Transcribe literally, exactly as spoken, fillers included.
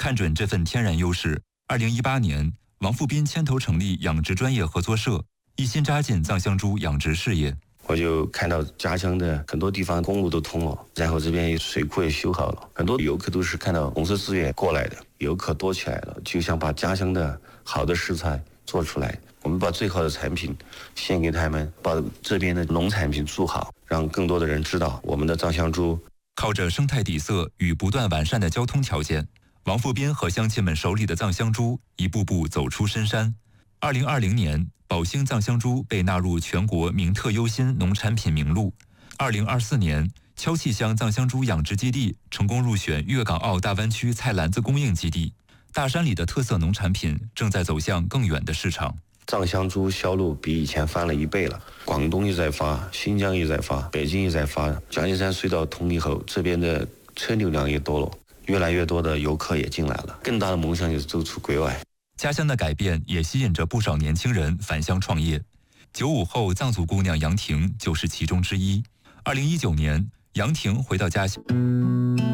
看准这份天然优势，二零一八年，王富斌牵头成立养殖专业合作社，一心扎进藏香猪养殖事业。 我就看到家乡的很多地方公路都通了，然后这边水库也修好了，很多游客都是看到红色资源过来的，游客多起来了，就想把家乡的好的食材做出来。我们把最好的产品献给他们，把这边的农产品做好，让更多的人知道我们的藏香猪。 靠着生态底色与不断完善的交通条件，王富斌和乡亲们手里的藏香猪一步步走出深山。二零二零年，宝兴藏香猪被纳入全国名特优新农产品名录。二零二四年，敲气乡藏香猪养殖基地成功入选粤港澳大湾区菜篮子供应基地。大山里的特色农产品正在走向更远的市场。 藏香猪销路比以前翻了一倍了，广东也在发，新疆也在发，北京也在发。犟金山隧道通以后，这边的车流量也多了，越来越多的游客也进来了。更大的梦想就是走出国外。 家乡的改变也吸引着不少年轻人返乡创业。九五后藏族姑娘杨婷就是其中之一。二零一九年，杨婷回到家乡。